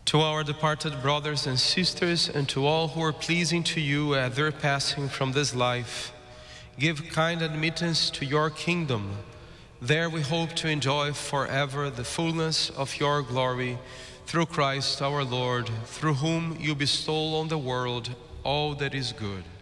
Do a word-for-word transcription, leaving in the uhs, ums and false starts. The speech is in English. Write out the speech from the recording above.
To our departed brothers and sisters, and to all who are pleasing to you at their passing from this life, give kind admittance to your kingdom. There we hope to enjoy forever the fullness of your glory, through Christ our Lord, through whom you bestow on the world all that is good.